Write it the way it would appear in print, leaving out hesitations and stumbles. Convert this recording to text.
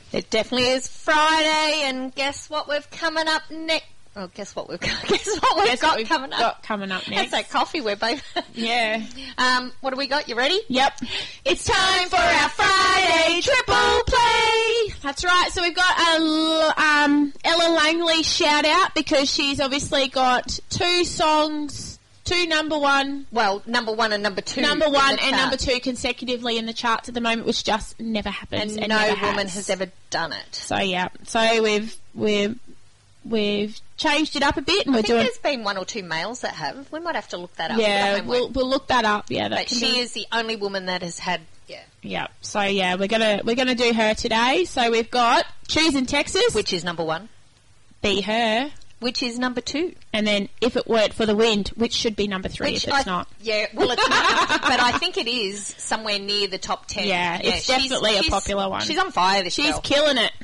It definitely is Friday, and guess what we've coming up next? Oh, guess what we've got coming up next. That's that coffee we're both. Yeah. What do we got? You ready? Yep. It's time for our Friday triple play. That's right. So we've got a Ella Langley shout out because she's obviously got 2 songs, 2 number one. Well, number 1 and number 2. Number 1 and number 2 consecutively in the charts at the moment, which just never happens. And no woman has ever done it. So yeah. So we've changed it up a bit, and I think there's been 1 or 2 males that have. We might have to look that up. Yeah, we'll look that up. Yeah, but she is the only woman that has had. Yeah. Yeah. So yeah, we're gonna do her today. So we've got Choose in Texas, which is number 1. Be Her, which is number 2. And then If It Weren't for the Wind, which should be number 3 if it's not. Yeah, well, it's not, but I think it is somewhere near the top 10. Yeah, it's definitely a popular one. She's on fire, this girl. She's killing it.